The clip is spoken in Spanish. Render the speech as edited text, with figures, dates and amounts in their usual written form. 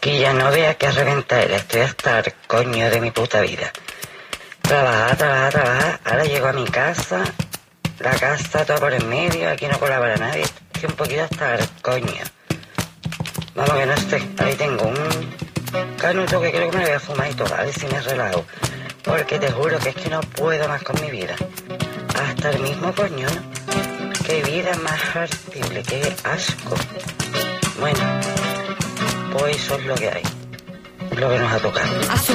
Que ya no vea que reventar, estoy hasta el coño de mi puta vida. Trabajar, ahora llego a mi casa, la casa toda por el medio, aquí no colabora nadie, estoy un poquito hasta el coño. Vamos que no sé, ahí tengo un canuto que creo que me voy a fumar y todo, a ver si me relajo. Porque te juro que es que no puedo más con mi vida. Hasta el mismo coño, ¿no? Qué vida más horrible, qué asco. Bueno, pues eso es lo que hay, lo que nos ha tocado.